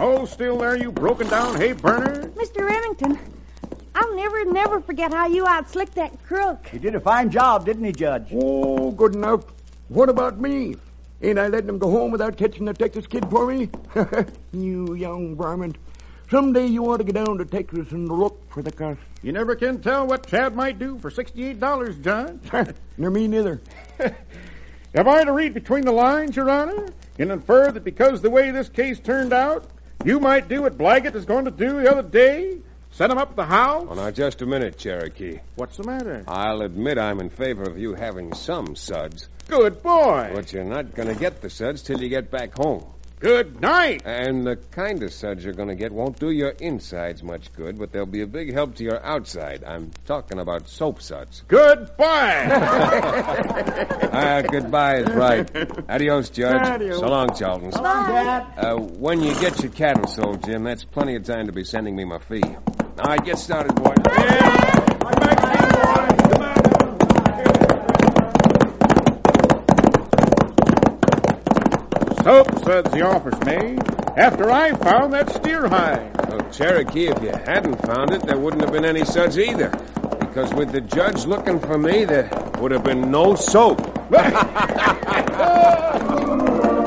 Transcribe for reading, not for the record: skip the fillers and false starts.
Hold still there, you broken-down hay burner. Mr. Remington, I'll never forget how you outslicked that crook. He did a fine job, didn't he, Judge? Oh, good enough. What about me? Ain't I letting him go home without catching the Texas kid for me? You young varmint. Someday you ought to get down to Texas and look for the cuss. You never can tell what Chad might do for $68, Judge. Nor me neither. Am I to read between the lines, Your Honor, and infer that because the way this case turned out, you might do what Blaggett is going to do the other day? Set him up at the house? Oh, now, just a minute, Cherokee. What's the matter? I'll admit I'm in favor of you having some suds. Good boy. But you're not going to get the suds till you get back home. Good night. And the kind of suds you're going to get won't do your insides much good, but they'll be a big help to your outside. I'm talking about soap suds. Goodbye. Goodbye is right. Adios, Judge. Adios. So long, Charlton. So long, Dad. When you get your cattle sold, Jim, that's plenty of time to be sending me my fee. All right, get started, boy. Soap suds the office made after I found that steer hide. Well, Cherokee, if you hadn't found it, there wouldn't have been any suds either. Because with the judge looking for me, there would have been no soap.